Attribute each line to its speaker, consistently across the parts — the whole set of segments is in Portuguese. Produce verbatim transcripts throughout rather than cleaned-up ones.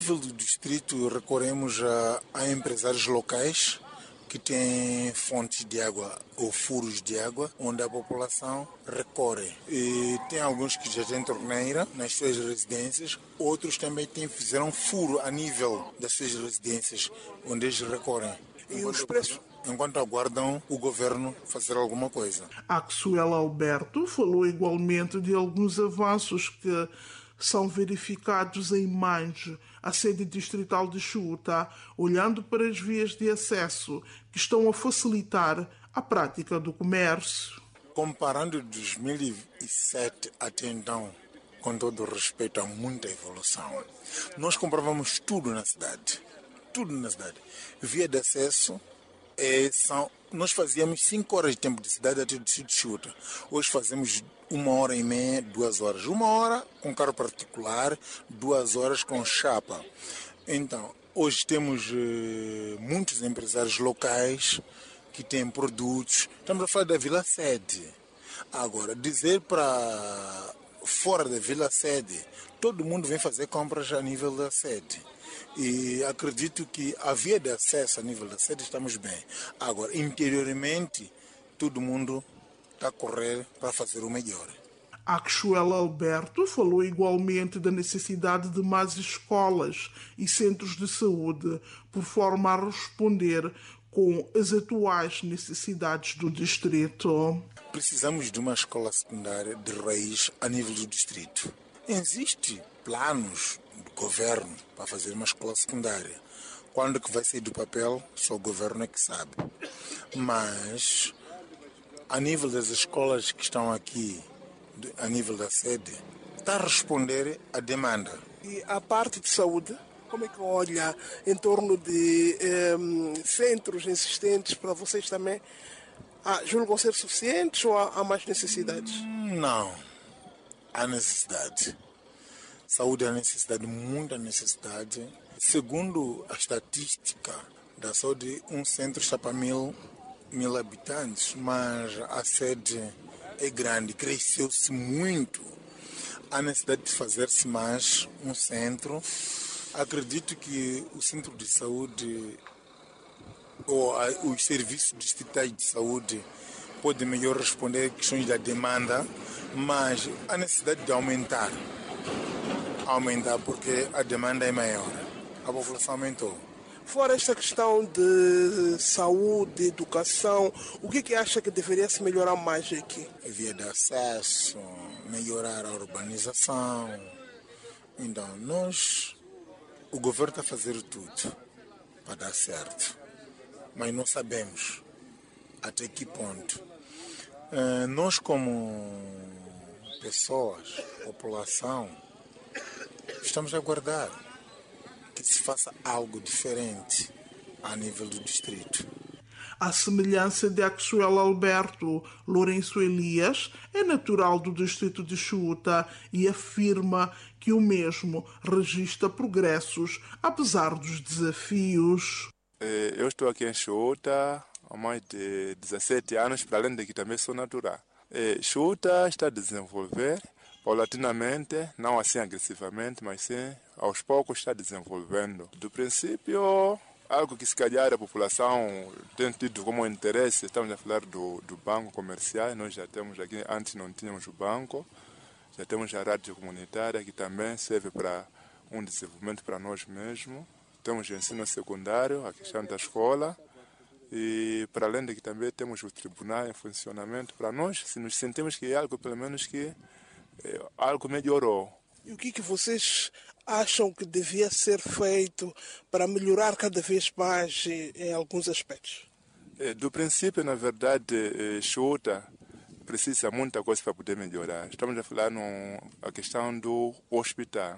Speaker 1: nível do distrito, recorremos a, a empresários locais que têm fontes de água ou furos de água, onde a população recorre. E tem alguns que já têm torneira nas suas residências, outros também têm, fizeram furo a nível das suas residências, onde eles recorrem.
Speaker 2: E os preços?
Speaker 1: Enquanto aguardam o governo fazer alguma coisa.
Speaker 2: Axuela Alberto falou igualmente de alguns avanços que são verificados em Manje, a sede distrital de Xuta, olhando para as vias de acesso que estão a facilitar a prática do comércio.
Speaker 1: Comparando dois mil e sete até então, com todo o respeito, há muita evolução. Nós comprávamos tudo na cidade, tudo na cidade. Via de acesso, é, são, nós fazíamos cinco horas de tempo de cidade até o distrito de Xuta. Hoje fazemos uma hora e meia, duas horas. Uma hora com carro particular, duas horas com chapa. Então, hoje temos eh, muitos empresários locais que têm produtos. Estamos a falar da Vila Sede. Agora, dizer para fora da Vila Sede, todo mundo vem fazer compras a nível da sede. E acredito que a via de acesso a nível da sede estamos bem. Agora, interiormente, todo mundo está a correr para fazer o melhor.
Speaker 2: Axuela Alberto falou igualmente da necessidade de mais escolas e centros de saúde, por forma a responder com as atuais necessidades do distrito.
Speaker 1: Precisamos de uma escola secundária de raiz a nível do distrito. Existem planos do governo para fazer uma escola secundária. Quando que vai sair do papel, só o governo é que sabe. Mas, a nível das escolas que estão aqui, a nível da sede, está a responder à demanda.
Speaker 3: E a parte de saúde, como é que olha em torno de um, centros existentes para vocês também? Ah, julgam ser suficientes ou há, há mais necessidades?
Speaker 1: Não, há necessidade. Saúde há necessidade, muita necessidade. Segundo a estatística da saúde, um centro está para mil, mil habitantes, mas a sede é grande, cresceu-se muito. Há necessidade de fazer-se mais um centro. Acredito que o centro de saúde ou a, os serviços distritais de saúde podem melhor responder a questões da demanda, mas há necessidade de aumentar. Aumentar porque a demanda é maior. A população aumentou.
Speaker 3: Fora esta questão de saúde, educação, o que, que acha que deveria se melhorar mais aqui?
Speaker 1: Via de acesso, melhorar a urbanização. Então, nós, o governo está a fazer tudo para dar certo, mas não sabemos até que ponto. Uh, nós, como pessoas, população, estamos a aguardar que se faça algo diferente a nível do distrito.
Speaker 2: À semelhança de Axuela Alberto, Lourenço Elias é natural do distrito de Xuta e afirma que o mesmo registra progressos apesar dos desafios.
Speaker 4: Eu estou aqui em Xuta há mais de dezessete anos, para além de que também sou natural. Xuta está a desenvolver paulatinamente, não assim agressivamente, mas sim aos poucos está desenvolvendo. Do princípio, algo que se calhar a população tem tido como interesse, estamos a falar do, do banco comercial, nós já temos aqui, antes não tínhamos o banco, já temos a rádio comunitária que também serve para um desenvolvimento para nós mesmos. Temos o ensino secundário, a questão da escola, e para além de que também temos o tribunal em funcionamento para nós, se nos sentimos que é algo pelo menos que é, algo melhorou.
Speaker 3: E o que, que vocês acham que devia ser feito para melhorar cada vez mais em, em alguns aspectos?
Speaker 4: Do princípio, na verdade, Xuta precisa muita coisa para poder melhorar. Estamos a falar na questão do hospital.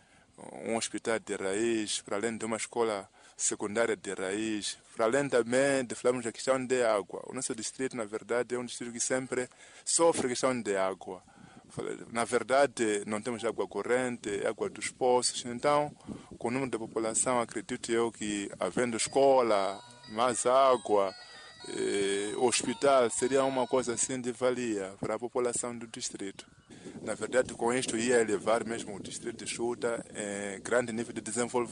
Speaker 4: Um hospital de raiz, para além de uma escola secundária de raiz, para além também de falarmos da questão de água. O nosso distrito, na verdade, é um distrito que sempre sofre a questão de água. Na verdade, não temos água corrente, água dos poços. Então, com o número da população, acredito eu que, havendo escola, mais água, eh, hospital, seria uma coisa assim de valia para a população do distrito. Na verdade, com isto ia elevar mesmo o distrito de Xuta em grande nível de desenvolvimento.